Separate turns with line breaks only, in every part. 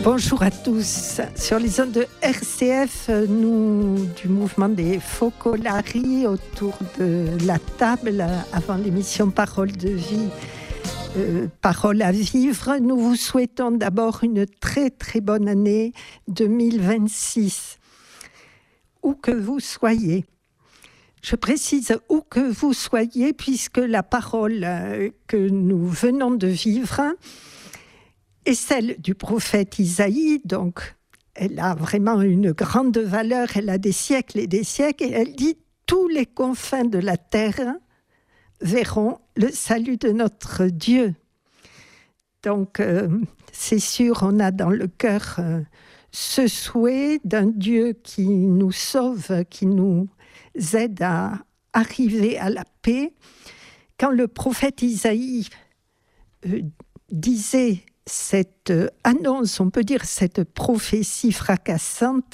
Bonjour à tous. Sur les ondes de RCF, nous, du mouvement des Focolari, autour de la table, avant l'émission Parole de vie, Parole à vivre, nous vous souhaitons d'abord une très très bonne année 2026. Où que vous soyez. Je précise où que vous soyez, puisque la parole que nous venons de vivre est celle du prophète Isaïe, donc elle a vraiment une grande valeur, elle a des siècles et des siècles, et elle dit « Tous les confins de la terre verront le salut de notre Dieu ». Donc c'est sûr, on a dans le cœur ce souhait d'un Dieu qui nous sauve, qui nous aide à arriver à la paix. Quand le prophète Isaïe disait cette annonce, on peut dire cette prophétie fracassante,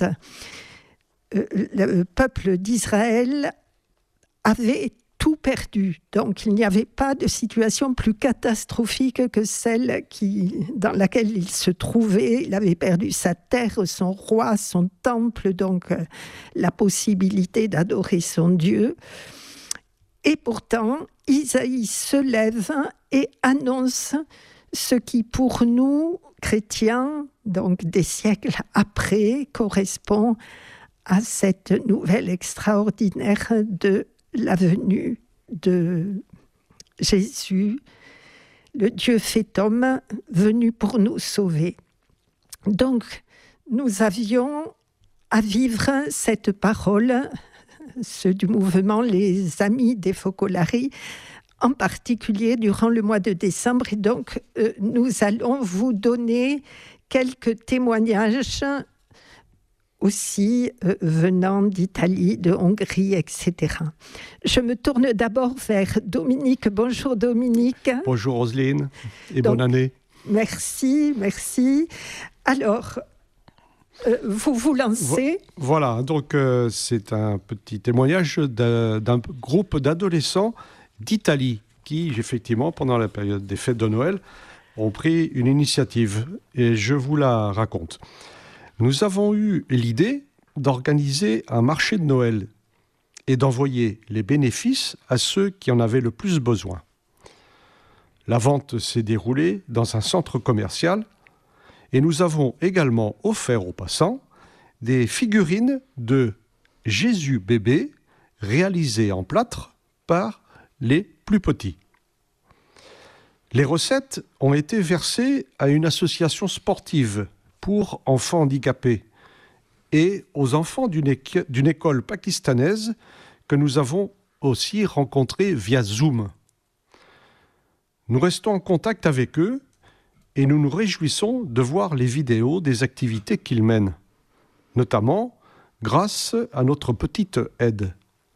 le peuple d'Israël avait tout perdu. Donc il n'y avait pas de situation plus catastrophique que celle dans laquelle il se trouvait. Il avait perdu sa terre, son roi, son temple, donc la possibilité d'adorer son Dieu. Et pourtant, Isaïe se lève et annonce ce qui pour nous, chrétiens, donc des siècles après, correspond à cette nouvelle extraordinaire de la venue de Jésus, le Dieu fait homme, venu pour nous sauver. Donc, nous avions à vivre cette parole, ceux du mouvement, les amis des Focolari, en particulier durant le mois de décembre. Et donc, nous allons vous donner quelques témoignages aussi venant d'Italie, de Hongrie, etc. Je me tourne d'abord vers Dominique. Bonjour Dominique.
Bonjour Roselyne et bonne année.
Merci. Alors, vous vous lancez.
Voilà, donc c'est un petit témoignage d'un groupe d'adolescents d'Italie qui, effectivement, pendant la période des fêtes de Noël, ont pris une initiative et je vous la raconte. Nous avons eu l'idée d'organiser un marché de Noël et d'envoyer les bénéfices à ceux qui en avaient le plus besoin. La vente s'est déroulée dans un centre commercial et nous avons également offert aux passants des figurines de Jésus bébé réalisées en plâtre par les plus petits. Les recettes ont été versées à une association sportive pour enfants handicapés et aux enfants d'une école pakistanaise que nous avons aussi rencontrée via Zoom. Nous restons en contact avec eux et nous nous réjouissons de voir les vidéos des activités qu'ils mènent, notamment grâce à notre petite aide.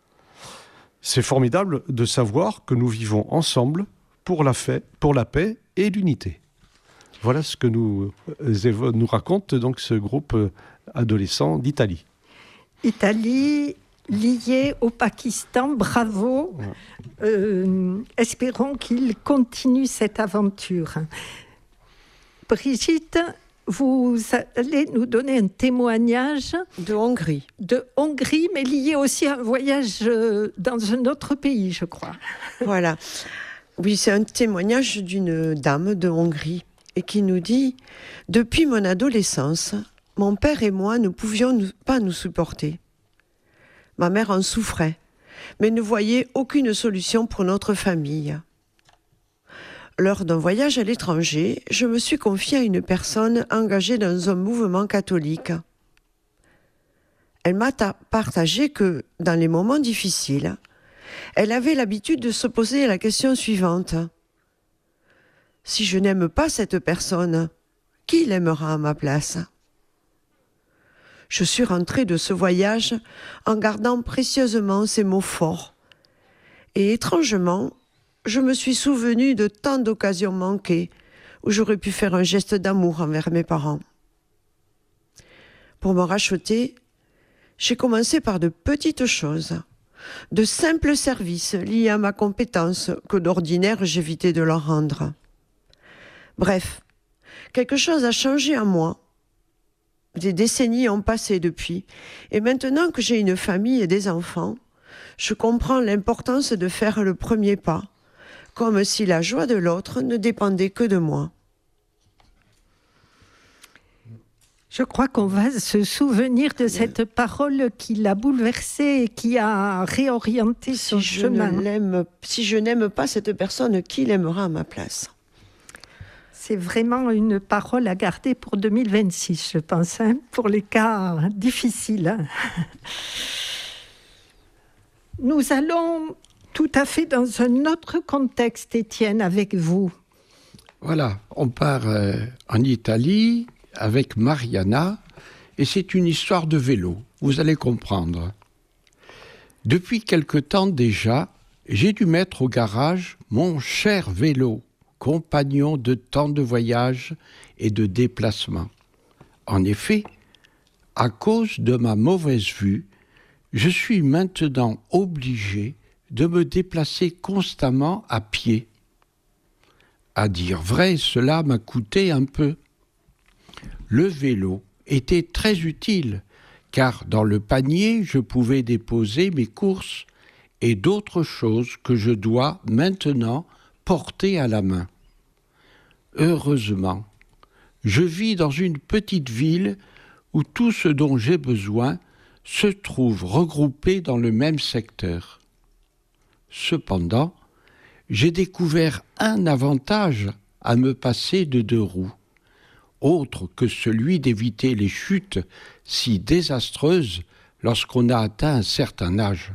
C'est formidable de savoir que nous vivons ensemble pour la paix et l'unité. Voilà ce que nous raconte donc ce groupe adolescent d'Italie.
Italie liée au Pakistan, bravo. Espérons qu'il continue cette aventure. Brigitte, vous allez nous donner un témoignage
de Hongrie.
De Hongrie, mais lié aussi à un voyage dans un autre pays, je crois.
Voilà. Oui, c'est un témoignage d'une dame de Hongrie et qui nous dit « Depuis mon adolescence, mon père et moi ne pouvions pas nous supporter. Ma mère en souffrait, mais ne voyait aucune solution pour notre famille. Lors d'un voyage à l'étranger, je me suis confiée à une personne engagée dans un mouvement catholique. Elle m'a partagé que, dans les moments difficiles, elle avait l'habitude de se poser la question suivante. Si je n'aime pas cette personne, qui l'aimera à ma place ? Je suis rentrée de ce voyage en gardant précieusement ces mots forts. Et étrangement, je me suis souvenue de tant d'occasions manquées où j'aurais pu faire un geste d'amour envers mes parents. Pour me racheter, j'ai commencé par de petites choses, de simples services liés à ma compétence que d'ordinaire j'évitais de leur rendre. Bref, quelque chose a changé en moi Des décennies ont passé depuis. Et maintenant que j'ai une famille et des enfants, je comprends l'importance de faire le premier pas, comme si la joie de l'autre ne dépendait que de moi.
Je crois qu'on va se souvenir de cette parole qui l'a bouleversé et qui a réorienté son chemin.
Si je n'aime pas cette personne, qui l'aimera à ma place ?
C'est vraiment une parole à garder pour 2026, je pense, pour les cas difficiles. Nous allons tout à fait dans un autre contexte, Étienne, avec vous.
Voilà, on part en Italie avec Mariana, et c'est une histoire de vélo, vous allez comprendre. Depuis quelque temps déjà, j'ai dû mettre au garage mon cher vélo, compagnon de tant de voyages et de déplacements. En effet, à cause de ma mauvaise vue, je suis maintenant obligé de me déplacer constamment à pied. À dire vrai, cela m'a coûté un peu. Le vélo était très utile, car dans le panier, je pouvais déposer mes courses et d'autres choses que je dois maintenant porter à la main. Heureusement, je vis dans une petite ville où tout ce dont j'ai besoin se trouve regroupé dans le même secteur. Cependant, j'ai découvert un avantage à me passer de 2 roues, autre que celui d'éviter les chutes si désastreuses lorsqu'on a atteint un certain âge.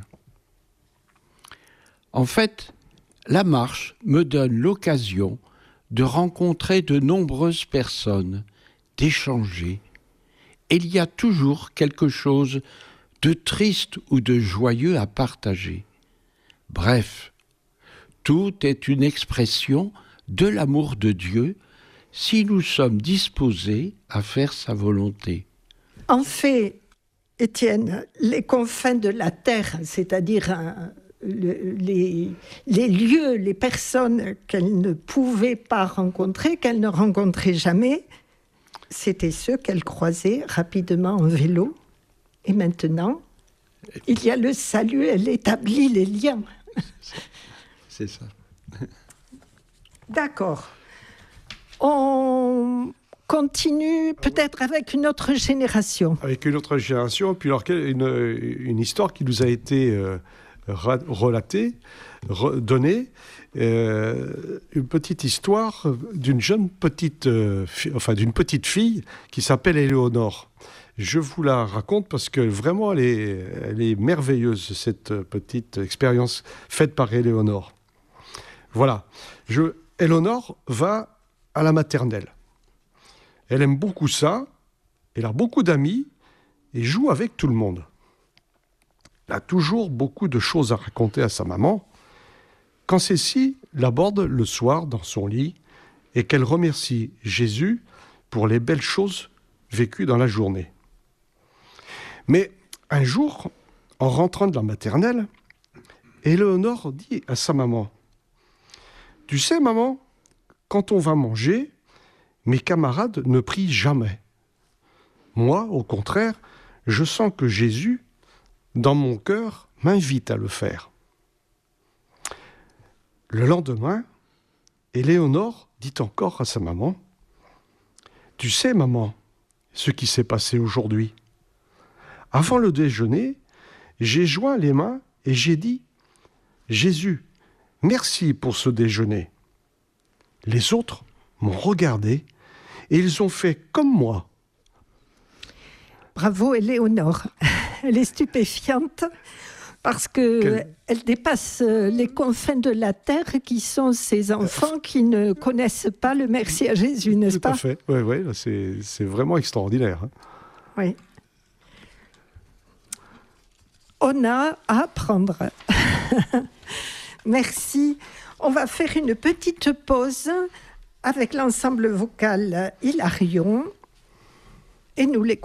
En fait, la marche me donne l'occasion de rencontrer de nombreuses personnes, d'échanger. Et il y a toujours quelque chose de triste ou de joyeux à partager. Bref, tout est une expression de l'amour de Dieu si nous sommes disposés à faire sa volonté.
En fait, Étienne, les confins de la terre, c'est-à-dire les lieux, les personnes qu'elle ne pouvait pas rencontrer, qu'elle ne rencontrait jamais, c'était ceux qu'elle croisait rapidement en vélo. Et maintenant, il y a le salut, elle établit les liens.
C'est ça.
D'accord. On continue peut-être avec une autre génération.
Avec une autre génération, puis alors une histoire qui nous a été relatée, donnée, une petite histoire d'une d'une petite fille qui s'appelle Éléonore. Je vous la raconte parce que vraiment elle est merveilleuse, cette petite expérience faite par Éléonore. Voilà. Éléonore va à la maternelle. Elle aime beaucoup ça, elle a beaucoup d'amis et joue avec tout le monde. Elle a toujours beaucoup de choses à raconter à sa maman. Quand celle-ci l'aborde le soir dans son lit et qu'elle remercie Jésus pour les belles choses vécues dans la journée. Mais un jour, en rentrant de la maternelle, Éléonore dit à sa maman : « Tu sais, maman, quand on va manger, mes camarades ne prient jamais. Moi, au contraire, je sens que Jésus, dans mon cœur, m'invite à le faire. » Le lendemain, Éléonore dit encore à sa maman : « Tu sais, maman, ce qui s'est passé aujourd'hui. Avant le déjeuner, j'ai joint les mains et j'ai dit : Jésus, merci pour ce déjeuner. Les autres m'ont regardé et ils ont fait comme moi. »
Bravo Éléonore. Elle est stupéfiante parce qu'elle dépasse les confins de la terre qui sont ces enfants qui ne connaissent pas le merci à Jésus, n'est-ce pas ?
Tout à fait, oui, c'est vraiment extraordinaire.
Oui. On a à apprendre. Merci. On va faire une petite pause avec l'ensemble vocal Hilarion et nous l'écoutons.